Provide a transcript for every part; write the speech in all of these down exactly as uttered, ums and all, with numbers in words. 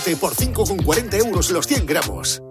Te por cinco con cuarenta euros los cien gramos.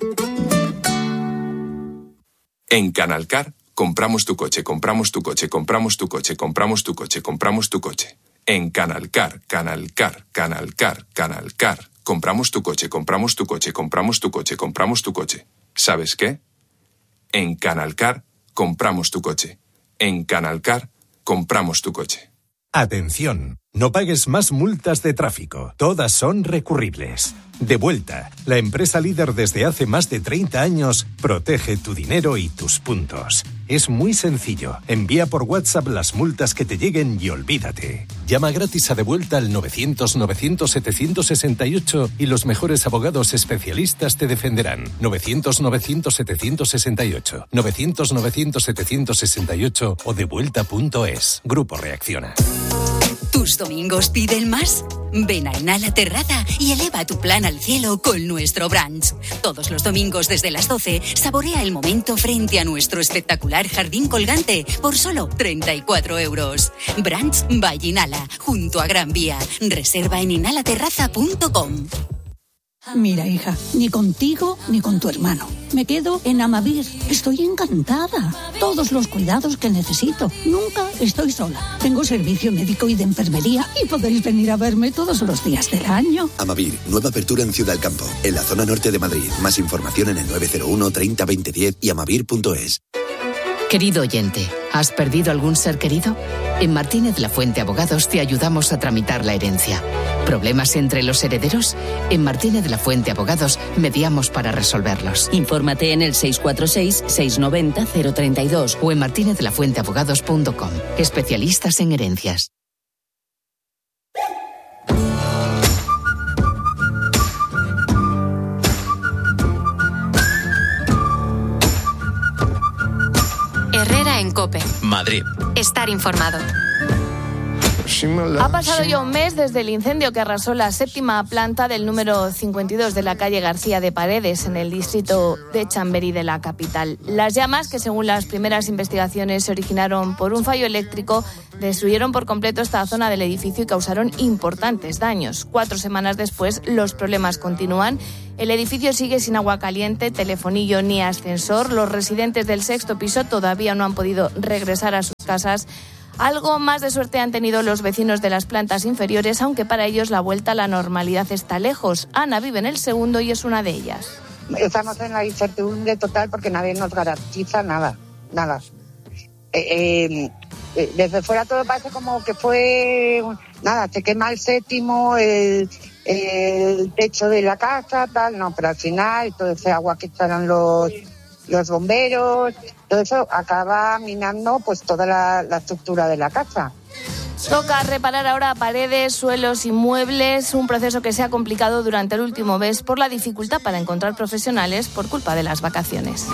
En Canalcar, compramos tu coche, compramos tu coche, compramos tu coche, compramos tu coche, compramos tu coche. En Canalcar, Canalcar, Canalcar, Canalcar. Compramos tu coche, compramos tu coche, compramos tu coche, compramos tu coche. ¿Sabes qué? En Canalcar, compramos tu coche. En Canalcar, compramos tu coche. Atención, no pagues más multas de tráfico. Todas son recurribles. Devuelta, la empresa líder desde hace más de treinta años, protege tu dinero y tus puntos. Es muy sencillo. Envía por WhatsApp las multas que te lleguen y olvídate. Llama gratis a Devuelta al novecientos novecientos setecientos sesenta y ocho y los mejores abogados especialistas te defenderán. novecientos novecientos setecientos sesenta y ocho, novecientos novecientos setecientos sesenta y ocho o devuelta punto es. Grupo Reacciona. ¿Tus domingos piden más? Ven a Inhala Terraza y eleva tu plan al cielo con nuestro brunch. Todos los domingos desde las doce, saborea el momento frente a nuestro espectacular jardín colgante por solo treinta y cuatro euros. Brunch by Inhala, junto a Gran Vía. Reserva en inhala terraza punto com. Mira, hija, ni contigo ni con tu hermano. Me quedo en Amavir. Estoy encantada. Todos los cuidados que necesito. Nunca estoy sola. Tengo servicio médico y de enfermería y podéis venir a verme todos los días del año. Amavir, nueva apertura en Ciudad del Campo, en la zona norte de Madrid. Más información en el nueve cero uno treinta veinte diez y amavir punto es. Querido oyente, ¿has perdido algún ser querido? En Martínez La Fuente Abogados te ayudamos a tramitar la herencia. ¿Problemas entre los herederos? En Martínez La Fuente Abogados mediamos para resolverlos. Infórmate en el seis cuatro seis, seis nueve cero, cero tres dos o en martinez la fuente abogados punto com. Especialistas en herencias. Herrera en COPE. Madrid. Estar informado. Ha pasado ya un mes desde el incendio que arrasó la séptima planta del número cincuenta y dos de la calle García de Paredes, en el distrito de Chamberí de la capital. Las llamas, que según las primeras investigaciones se originaron por un fallo eléctrico, destruyeron por completo esta zona del edificio y causaron importantes daños. Cuatro semanas después, los problemas continúan. El edificio sigue sin agua caliente, telefonillo ni ascensor. Los residentes del sexto piso todavía no han podido regresar a sus casas. Algo más de suerte han tenido los vecinos de las plantas inferiores, aunque para ellos la vuelta a la normalidad está lejos. Ana vive en el segundo y es una de ellas. Estamos en la incertidumbre total porque nadie nos garantiza nada, nada. Eh, eh, desde fuera todo parece como que fue, nada, se quema el séptimo, el, el techo de la casa, tal, no, pero al final todo ese agua que echaron los... los bomberos, todo eso acaba minando pues toda la, la estructura de la casa. Toca reparar ahora paredes, suelos y muebles, un proceso que se ha complicado durante el último mes por la dificultad para encontrar profesionales por culpa de las vacaciones.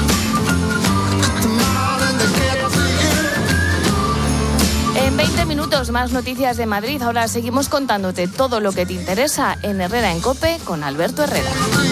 En veinte minutos más noticias de Madrid. Ahora seguimos contándote todo lo que te interesa en Herrera en COPE con Alberto Herrera.